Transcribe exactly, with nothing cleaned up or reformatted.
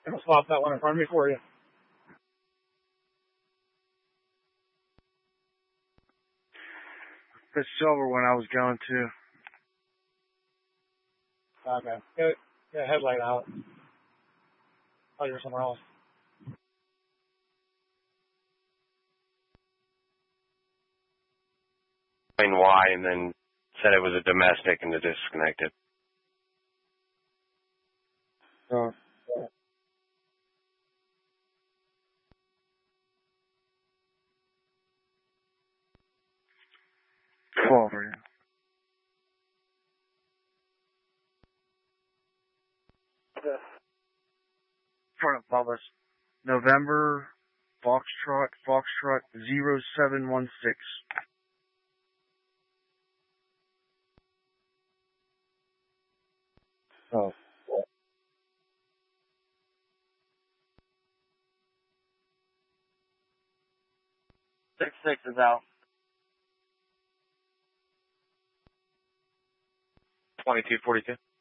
I'm gonna swap that one in front of me for you. The silver one I was going to. Okay. Get, get a headlight out. Oh, you're somewhere else. Why, and then said it was a domestic and it disconnected. Oh. Twelve for you. Front of Bubba's. November, Foxtrot, Foxtrot, zero seven one six. Oh. Six six is out. Twenty-two forty-two.